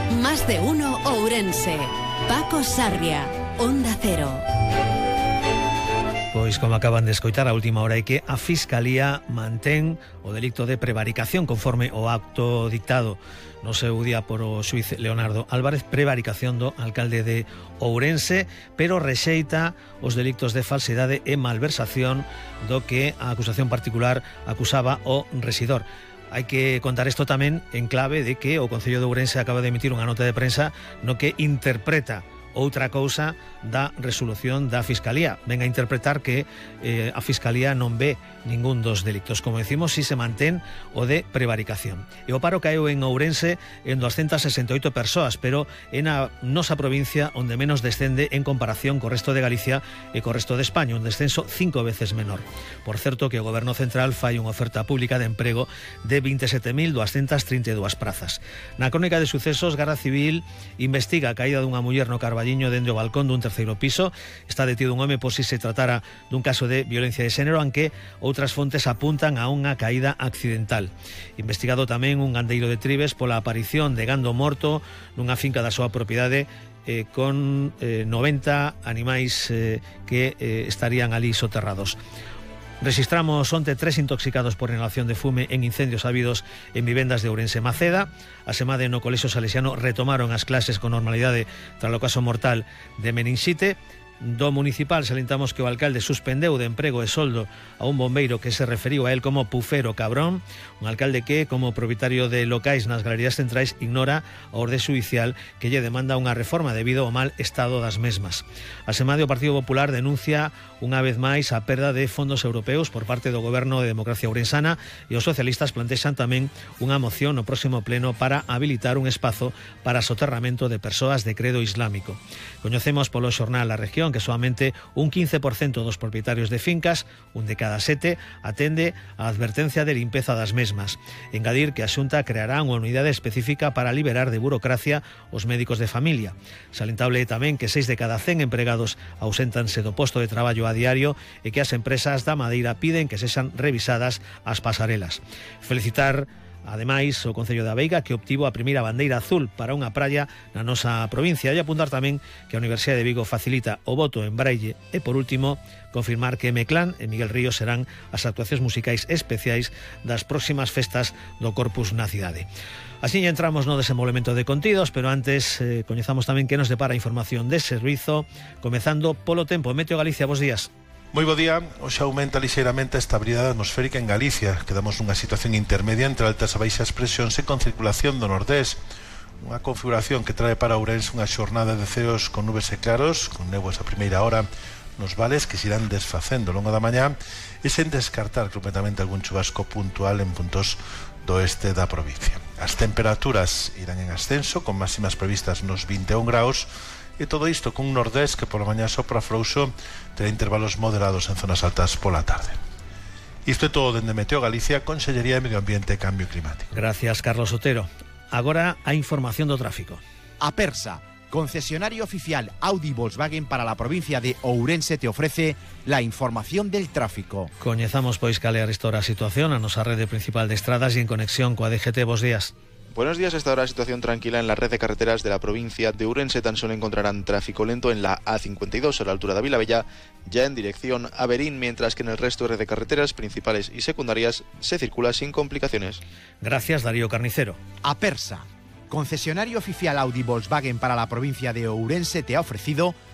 Más de uno Ourense. Paco Sarria, Onda Cero. Pois, como acaban de escoitar, a última hora é que a Fiscalía mantén o delito de prevaricación conforme o acto dictado no seu día por o xuiz Leonardo Álvarez, prevaricación do alcalde de Ourense, pero rexeita os delitos de falsidade e malversación do que a acusación particular acusaba o rexidor. Hai que contar isto tamén en clave de que o Concello de Ourense acaba de emitir unha nota de prensa no que interpreta outra cousa da resolución da Fiscalía. Ven a interpretar que a Fiscalía non ve ningún dos delictos. Como decimos, si se mantén o de prevaricación. E o paro caeu en Ourense en 268 persoas, pero é na nosa provincia onde menos descende en comparación co resto de Galicia e co resto de España, un descenso 5 veces menor. Por certo, que o Goberno Central fai unha oferta pública de emprego de 27.232 prazas. Na crónica de sucesos, Garda Civil investiga a caída dunha muller no Carballiño dende o balcón dun terceiro piso. Está detido un home por si se tratara dun caso de violencia de xénero, aunque outras fontes apuntan a unha caída accidental. Investigado tamén un gandeiro de Tribes pola aparición de gando morto nunha finca da súa propiedade con 90 animais que estarían ali soterrados. Registramos onte 3 intoxicados por inhalación de fume en incendios habidos en vivendas de Ourense e Maceda. A semade no Colexio Salesiano retomaron as clases con normalidade tras o caso mortal de meninxite. Do municipal salientamos que o alcalde suspendeu de emprego e soldo a un bombeiro que se referiu a él como Pufero Cabrón, un alcalde que, como propietario de locais nas galerías centrais, ignora a orde xudicial que lle demanda unha reforma debido ao mal estado das mesmas. A semade o Partido Popular denuncia unha vez máis a perda de fondos europeos por parte do Goberno de Democracia Ourensana e os socialistas plantexan tamén unha moción no próximo pleno para habilitar un espazo para soterramento de persoas de credo islámico. Coñecemos polo xornal A Región que solamente un 15% dos propietarios de fincas, un de cada 7, atende a advertencia de limpeza das mesmas. Engadir que a Xunta creará unha unidade específica para liberar de burocracia os médicos de familia. Salentable tamén que 6 de cada 100 empregados auséntanse do posto de traballo a diario e que as empresas da Madeira piden que sexan revisadas as pasarelas. Felicitar ademais o Concello da Veiga, que obtivo a primeira bandeira azul para unha praia na nosa provincia, e apuntar tamén que a Universidade de Vigo facilita o voto en braille e, por último, confirmar que Meclán e Miguel Ríos serán as actuacións musicais especiais das próximas festas do Corpus na cidade. Así entramos no desenvolvemento de contidos, pero antes coñezamos tamén que nos depara a información de servizo, comezando polo tempo. Meteo Galicia, bos días. Moi bo día. Hoxe aumenta lixeiramente a estabilidade atmosférica en Galicia. Quedamos nunha situación intermedia entre altas e baixas presións e con circulación do nordés. Unha configuración que trae para Ourense unha xornada de ceos con nubes e claros, con néboas a primeira hora nos vales que se irán desfacendo ao longo da mañá e sen descartar completamente algún chubasco puntual en puntos do oeste da provincia. As temperaturas irán en ascenso, con máximas previstas nos 21 graus, e todo isto con un nordés que pola mañá sopra frouxo, terá intervalos moderados en zonas altas pola tarde. Isto é todo dende Meteo Galicia, Consellería de Medio Ambiente e Cambio Climático. Gracias, Carlos Otero. Agora a información do tráfico. Apersa, concesionario oficial Audi Volkswagen para la provincia de Ourense, te ofrece la información del tráfico. Coñezamos pois cal é a situación a nosa rede principal de estradas e en conexión coa DGT. Bos días. Buenos días. Hasta ahora situación tranquila en la red de carreteras de la provincia de Ourense. Tan solo encontrarán tráfico lento en la A52 a la altura de Vilavella, ya en dirección a Berín, mientras que en el resto de red de carreteras principales y secundarias se circula sin complicaciones. Gracias, Darío Carnicero. Apersa, concesionario oficial Audi Volkswagen para la provincia de Ourense, te ha ofrecido